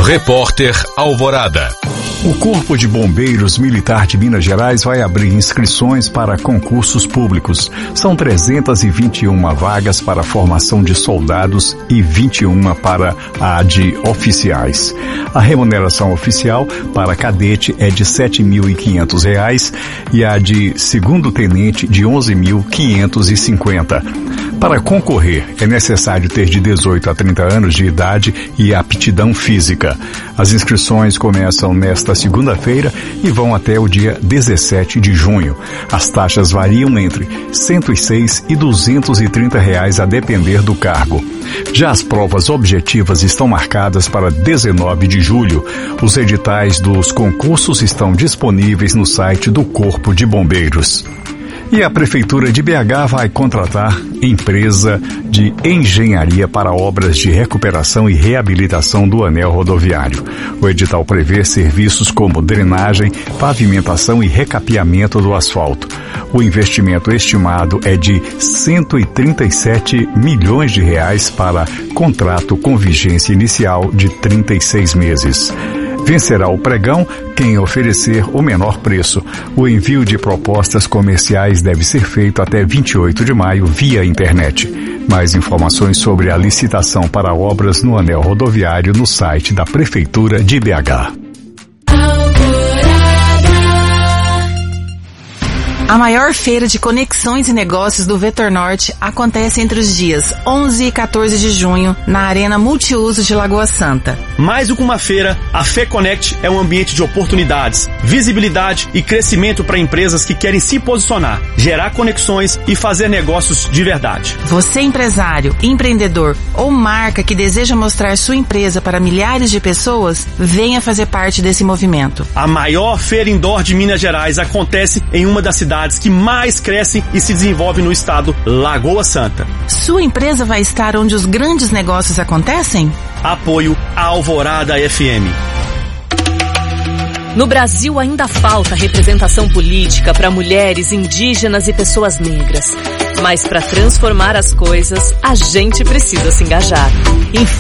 Repórter Alvorada. O Corpo de Bombeiros Militar de Minas Gerais vai abrir inscrições para concursos públicos. São 321 vagas para a formação de soldados e 21 para a de oficiais. A remuneração oficial para cadete é de R$ 7.500 e a de segundo-tenente de R$ 11.550. Para concorrer, é necessário ter de 18 a 30 anos de idade e aptidão física. As inscrições começam nesta segunda-feira e vão até o dia 17 de junho. As taxas variam entre R$ 106 e R$ 230 a depender do cargo. Já as provas objetivas estão marcadas para 19 de julho. Os editais dos concursos estão disponíveis no site do Corpo de Bombeiros. E a Prefeitura de BH vai contratar empresa de engenharia para obras de recuperação e reabilitação do anel rodoviário. O edital prevê serviços como drenagem, pavimentação e recapeamento do asfalto. O investimento estimado é de R$ 137 milhões para contrato com vigência inicial de 36 meses. Vencerá o pregão quem oferecer o menor preço. O envio de propostas comerciais deve ser feito até 28 de maio via internet. Mais informações sobre a licitação para obras no anel rodoviário no site da Prefeitura de BH. A maior feira de conexões e negócios do Vetor Norte acontece entre os dias 11 e 14 de junho na Arena Multiuso de Lagoa Santa. Mais do que uma feira, a FEConnect é um ambiente de oportunidades, visibilidade e crescimento para empresas que querem se posicionar, gerar conexões e fazer negócios de verdade. Você, empresário, empreendedor ou marca que deseja mostrar sua empresa para milhares de pessoas, venha fazer parte desse movimento. A maior feira indoor de Minas Gerais acontece em uma das cidades que mais crescem e se desenvolvem no estado, Lagoa Santa. Sua empresa vai estar onde os grandes negócios acontecem? Apoio Alvorada FM. No Brasil ainda falta representação política para mulheres, indígenas e pessoas negras. Mas para transformar as coisas, a gente precisa se engajar.